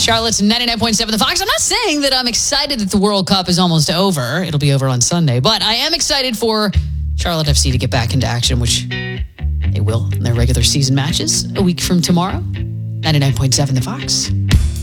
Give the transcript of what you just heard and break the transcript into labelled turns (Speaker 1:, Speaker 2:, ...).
Speaker 1: Charlotte's 99.7 The Fox. I'm not saying that I'm excited that the World Cup is almost over. It'll be over on Sunday. But I am excited for Charlotte FC to get back into action, which they will in their regular season matches a week from tomorrow. 99.7 The Fox.